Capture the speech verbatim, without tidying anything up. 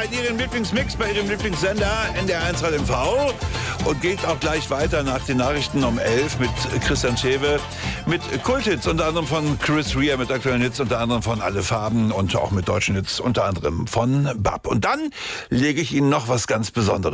in Ihrem Lieblingsmix, bei Ihrem Lieblingssender N D R eins Radio M V. Und geht auch gleich weiter nach den Nachrichten um elf mit Christian Schewe, mit Kulthits, unter anderem von Chris Rea, mit aktuellen Hits, unter anderem von Alle Farben und auch mit deutschen Hits, unter anderem von Bab. Und dann lege ich Ihnen noch was ganz Besonderes